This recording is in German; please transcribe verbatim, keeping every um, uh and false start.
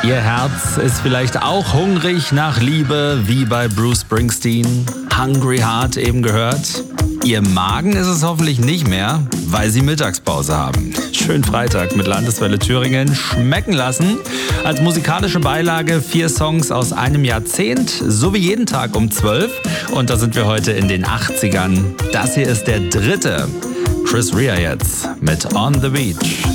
Ihr Herz ist vielleicht auch hungrig nach Liebe, wie bei Bruce Springsteen. Hungry Heart eben gehört. Ihr Magen ist es hoffentlich nicht mehr, weil Sie Mittagspause haben. Schönen Freitag mit Landeswelle Thüringen schmecken lassen. Als musikalische Beilage vier Songs aus einem Jahrzehnt, so wie jeden Tag um zwölf. Und da sind wir heute in den achtzigern. Das hier ist der dritte. Chris Rea jetzt mit On the Beach.